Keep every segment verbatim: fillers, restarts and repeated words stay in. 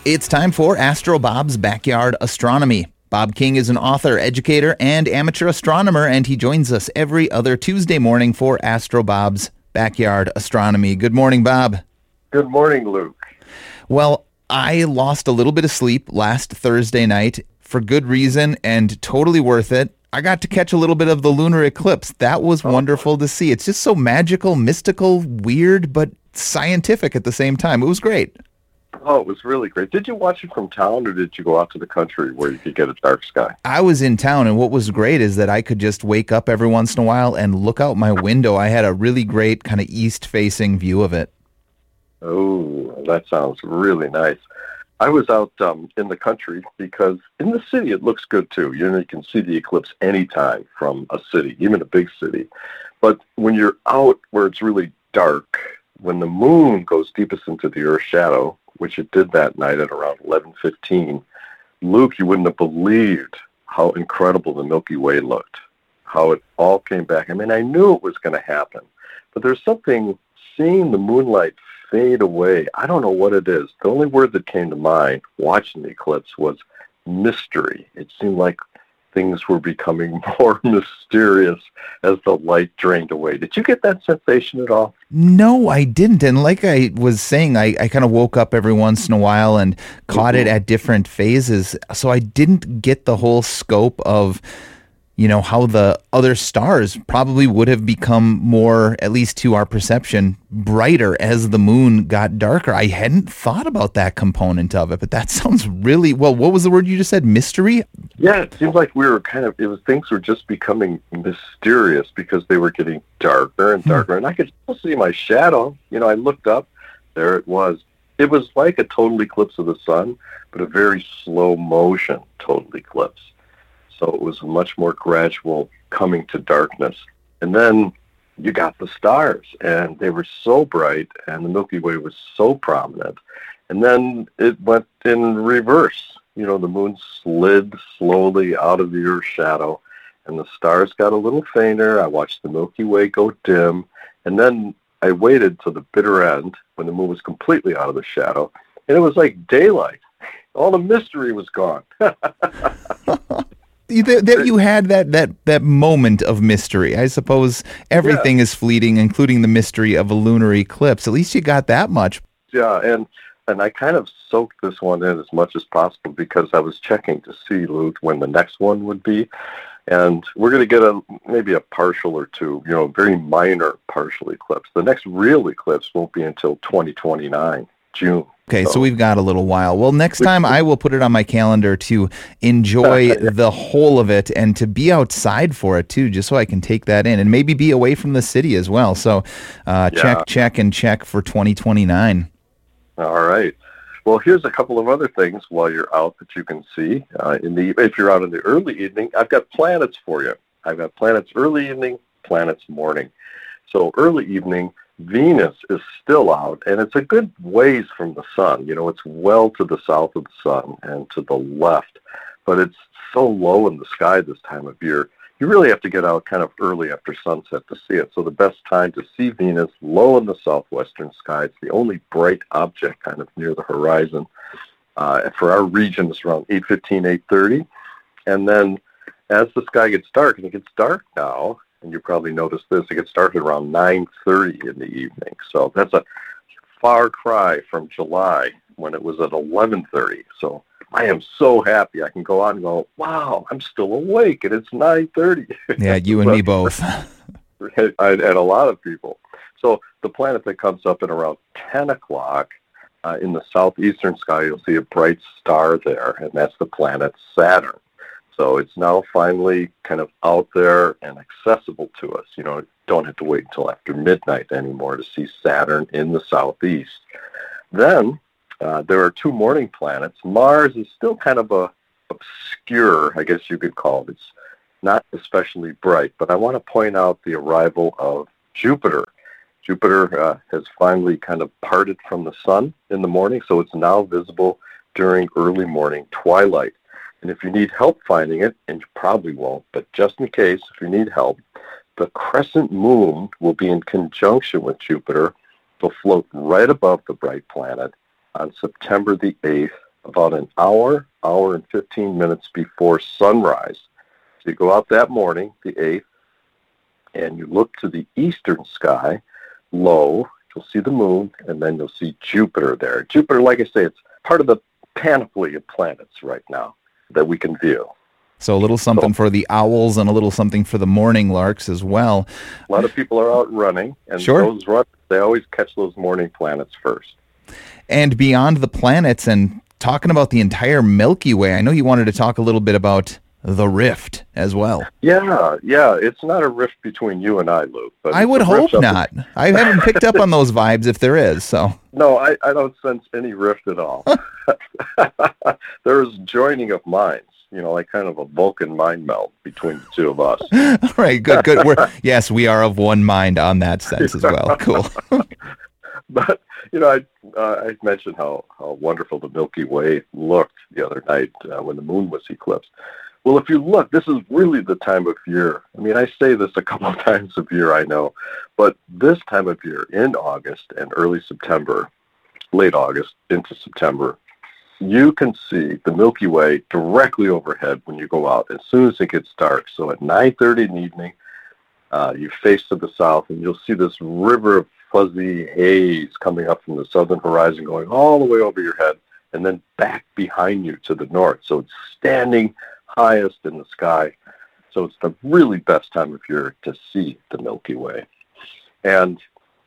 It's time for Astro Bob's Backyard Astronomy. Bob King is an author, educator, and amateur astronomer, and he joins us every other Tuesday morning for Astro Bob's Backyard Astronomy. Good morning, Bob. Good morning, Luke. Well, I lost a little bit of sleep last Thursday night for good reason and totally worth it. I got to catch a little bit of the lunar eclipse. That was Oh. wonderful to see. It's just so magical, mystical, weird, but scientific at the same time. It was great. Oh, it was really great. Did you watch it from town, or did you go out to the country where you could get a dark sky? I was in town, and what was great is that I could just wake up every once in a while and look out my window. I had a really great kind of east-facing view of it. Oh, that sounds really nice. I was out um, in the country because in the city it looks good too. You know, you can see the eclipse anytime from a city, even a big city. But when you're out where it's really dark, when the moon goes deepest into the Earth's shadow, which it did that night at around eleven fifteen, Luke, you wouldn't have believed how incredible the Milky Way looked, how it all came back. I mean, I knew it was going to happen, but there's something, seeing the moonlight fade away, I don't know what it is. The only word that came to mind watching the eclipse was mystery. It seemed like things were becoming more mysterious as the light drained away. Did you get that sensation at all? No, I didn't. And like I was saying, I, I kind of woke up every once in a while and caught it at different phases. So I didn't get the whole scope of, you know, how the other stars probably would have become more, at least to our perception, brighter as the moon got darker. I hadn't thought about that component of it, but that sounds really, well, what was the word you just said? Mystery? Yeah, it seems like we were kind of, it was, things were just becoming mysterious because they were getting darker and darker. Hmm. And I could still see my shadow. You know, I looked up, there it was. It was like a total eclipse of the sun, but a very slow motion total eclipse. So it was much more gradual coming to darkness. And then you got the stars, and they were so bright, and the Milky Way was so prominent. And then it went in reverse. You know, the moon slid slowly out of the Earth's shadow, and the stars got a little fainter. I watched the Milky Way go dim, and then I waited till the bitter end when the moon was completely out of the shadow, and it was like daylight. All the mystery was gone. That you had that, that, that moment of mystery. I suppose everything yeah. is fleeting, including the mystery of a lunar eclipse. At least you got that much. Yeah, and and I kind of soaked this one in as much as possible because I was checking to see, Luke, when the next one would be. And we're going to get a maybe a partial or two, you know, very minor partial eclipse. The next real eclipse won't be until twenty twenty-nine, June. Okay, so. so we've got a little while. Well, next time I will put it on my calendar to enjoy yeah. the whole of it and to be outside for it, too, just so I can take that in and maybe be away from the city as well. So uh, yeah. check, check, and check for twenty twenty-nine. All right. Well, here's a couple of other things while you're out that you can see. Uh, in the If you're out in the early evening, I've got planets for you. I've got planets early evening, planets morning. So early evening, Venus is still out, and it's a good ways from the sun. You know, it's well to the south of the sun and to the left, but it's so low in the sky this time of year. You really have to get out kind of early after sunset to see it. So the best time to see Venus, low in the southwestern sky. It's the only bright object kind of near the horizon. Uh, for our region, it's around eight fifteen, eight thirty. And then as the sky gets dark, and it gets dark now, and you probably noticed this, it gets dark at around nine thirty in the evening. So that's a far cry from July when it was at eleven thirty. So I am so happy I can go out and go, wow, I'm still awake, and it's nine thirty. Yeah, you and me both. and, and a lot of people. So the planet that comes up at around ten o'clock uh, in the southeastern sky, you'll see a bright star there, and that's the planet Saturn. So it's now finally kind of out there and accessible to us. You know, don't have to wait until after midnight anymore to see Saturn in the southeast. Then uh, there are two morning planets. Mars is still kind of a obscure, I guess you could call it. It's not especially bright, but I want to point out the arrival of Jupiter. Jupiter uh, has finally kind of parted from the sun in the morning, so it's now visible during early morning twilight. And if you need help finding it, and you probably won't, but just in case, if you need help, the crescent moon will be in conjunction with Jupiter. It'll float right above the bright planet on September the eighth about an hour, hour and fifteen minutes before sunrise. So you go out that morning, the eighth, and you look to the eastern sky, low, you'll see the moon, and then you'll see Jupiter there. Jupiter, like I say, it's part of the panoply of planets right now that we can view. So a little something for the owls and a little something for the morning larks as well. A lot of people are out running, and sure. those run, they always catch those morning planets first. And beyond the planets and talking about the entire Milky Way, I know you wanted to talk a little bit about the rift as well. Yeah, yeah. It's not a rift between you and I, Luke. But I would hope not. In... I haven't picked up on those vibes if there is. So No, I, I don't sense any rift at all. There is joining of minds. You know, like kind of a Vulcan mind meld between the two of us. All right, good, good. We're, yes, we are of one mind on that sense as well. Cool. But, you know, I, uh, I mentioned how, how wonderful the Milky Way looked the other night uh, when the moon was eclipsed. Well, if you look, this is really the time of year. I mean, I say this a couple of times a year, I know. But this time of year, in August and early September, late August into September, you can see the Milky Way directly overhead when you go out as soon as it gets dark. So at nine thirty in the evening, uh, you face to the south, and you'll see this river of fuzzy haze coming up from the southern horizon, going all the way over your head, and then back behind you to the north. So it's standing highest in the sky. So it's the really best time of year to see the Milky Way. And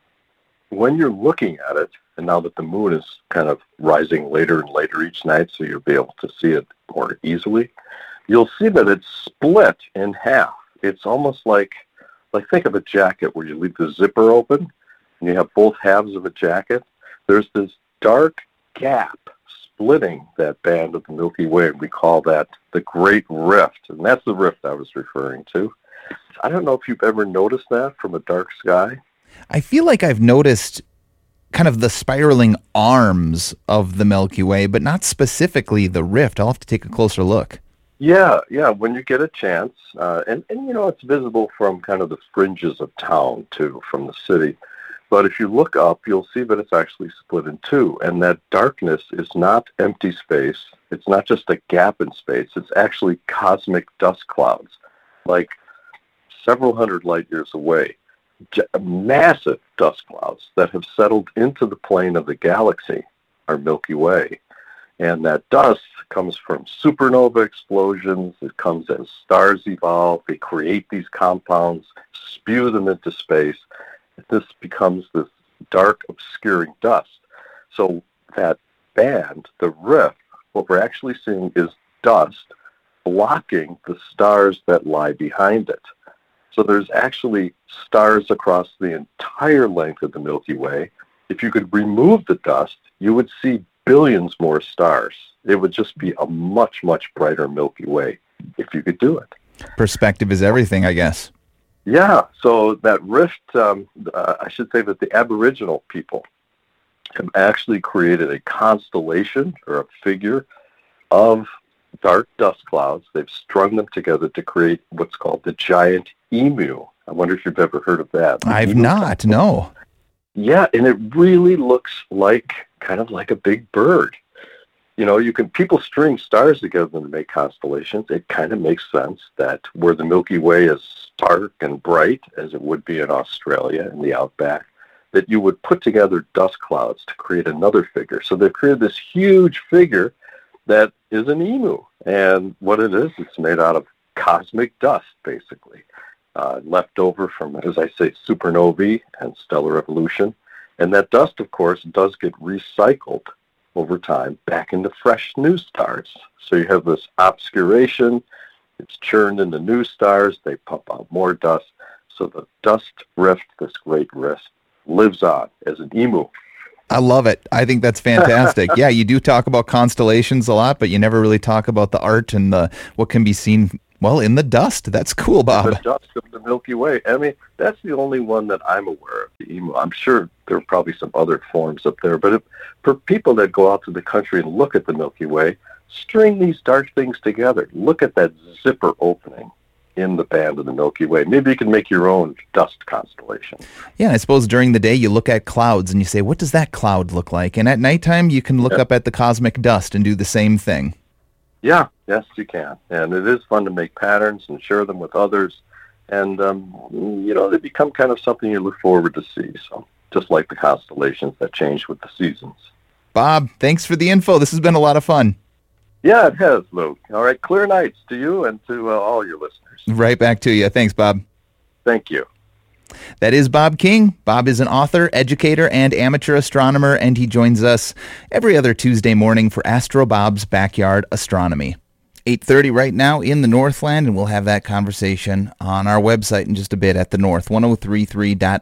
when you're looking at it, and now that the moon is kind of rising later and later each night, so you'll be able to see it more easily, you'll see that it's split in half. It's almost like, like think of a jacket where you leave the zipper open, and you have both halves of a jacket. There's this dark gap splitting that band of the Milky Way, and we call that the Great Rift, and that's the rift I was referring to. I don't know if you've ever noticed that from a dark sky. I feel like I've noticed kind of the spiraling arms of the Milky Way, but not specifically the rift. I'll have to take a closer look. Yeah, yeah, when you get a chance. Uh, and, and, you know, it's visible from kind of the fringes of town, too, from the city. But if you look up, you'll see that it's actually split in two. And that darkness is not empty space. It's not just a gap in space. It's actually cosmic dust clouds, like several hundred light years away. Massive dust clouds that have settled into the plane of the galaxy, our Milky Way. And that dust comes from supernova explosions. It comes as stars evolve. They create these compounds, spew them into space. This becomes this dark, obscuring dust. So that band, the rift, what we're actually seeing is dust blocking the stars that lie behind it. So there's actually stars across the entire length of the Milky Way. If you could remove the dust, you would see billions more stars. It would just be a much, much brighter Milky Way if you could do it. Perspective is everything, I guess. Yeah, so that rift, um, uh, I should say that the Aboriginal people have actually created a constellation or a figure of dark dust clouds. They've strung them together to create what's called the giant emu. I wonder if you've ever heard of that. The I've emu not, constellation. No. Yeah, and it really looks like kind of like a big bird. You know, you can people string stars together to make constellations. It kind of makes sense that where the Milky Way is stark and bright, as it would be in Australia in the outback, that you would put together dust clouds to create another figure. So they've created this huge figure that is an emu. And what it is, it's made out of cosmic dust, basically, uh, left over from, as I say, supernovae and stellar evolution. And that dust, of course, does get recycled over time back into fresh new stars. So you have this obscuration, it's churned into new stars, they pump out more dust. So the dust rift, this great rift, lives on as an emu. I love it. I think that's fantastic. Yeah, you do talk about constellations a lot, but you never really talk about the art and the what can be seen, well, in the dust. That's cool, Bob. The dust of the Milky Way. I mean, that's the only one that I'm aware of, the emu. I'm sure there are probably some other forms up there, but if, for people that go out to the country and look at the Milky Way, string these dark things together. Look at that zipper opening in the band of the Milky Way. Maybe you can make your own dust constellation. Yeah, and I suppose during the day you look at clouds and you say, what does that cloud look like? And at nighttime you can look yeah. up at the cosmic dust and do the same thing. Yeah, yes, you can. And it is fun to make patterns and share them with others. And, um, you know, they become kind of something you look forward to see. So just like the constellations that change with the seasons. Bob, thanks for the info. This has been a lot of fun. Yeah, it has, Luke. All right, clear nights to you and to uh, all your listeners. Right back to you. Thanks, Bob. Thank you. That is Bob King. Bob is an author, educator, and amateur astronomer, and he joins us every other Tuesday morning for Astro Bob's Backyard Astronomy. eight thirty right now in the Northland, and we'll have that conversation on our website in just a bit at the north ten thirty-three dot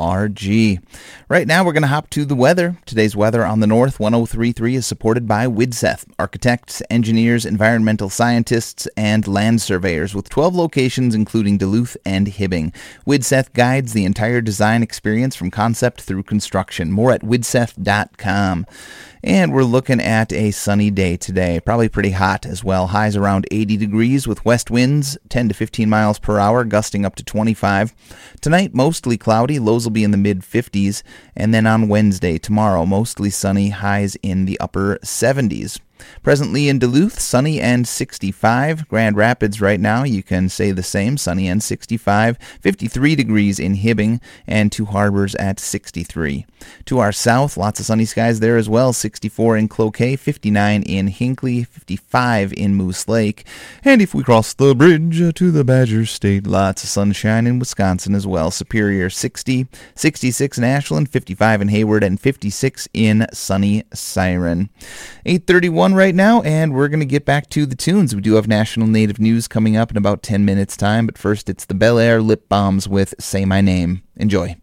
org. Right now, we're going to hop to the weather. Today's weather on the North ten thirty-three is supported by Widseth, architects, engineers, environmental scientists, and land surveyors with twelve locations including Duluth and Hibbing. Widseth guides the entire design experience from concept through construction. More at widseth dot com. And we're looking at a sunny day today. Probably pretty hot as well. Highs around eighty degrees with west winds ten to fifteen miles per hour, gusting up to twenty-five. Tonight, mostly cloudy. Lows will be in the mid fifties. And then on Wednesday, tomorrow, mostly sunny. Highs in the upper seventies. Presently in Duluth, sunny and sixty-five. Grand Rapids right now, you can say the same, sunny and sixty-five. fifty-three degrees in Hibbing, and Two Harbors at sixty-three. To our south, lots of sunny skies there as well. sixty-four in Cloquet, fifty-nine in Hinckley, fifty-five in Moose Lake. And if we cross the bridge to the Badger State, lots of sunshine in Wisconsin as well. Superior sixty, sixty-six in Ashland, fifty-five in Hayward, and fifty-six in sunny Siren. eight thirty-one right now, and we're going to get back to the tunes. We do have National Native News coming up in about ten minutes time, but first it's the Bel Air Lip Bombs with Say My Name. Enjoy.